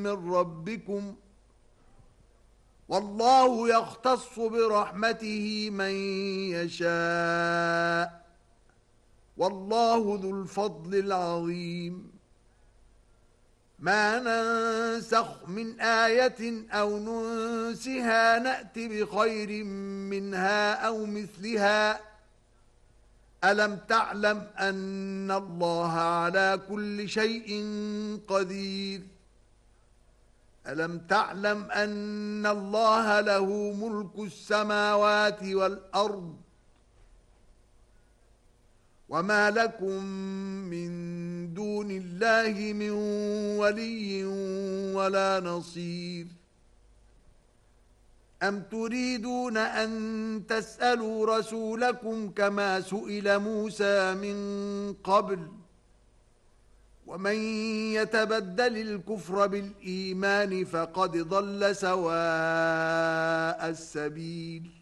من ربكم والله يختص برحمته من يشاء والله ذو الفضل العظيم ما ننسخ من آية أو ننسها نأت بخير منها أو مثلها ألم تعلم أن الله على كل شيء قدير ألم تعلم أن الله له ملك السماوات والأرض وما لكم من دون الله من ولي ولا نصير أم تريدون أن تسألوا رسولكم كما سئل موسى من قبل ومن يتبدل الكفر بالإيمان فقد ضل سواء السبيل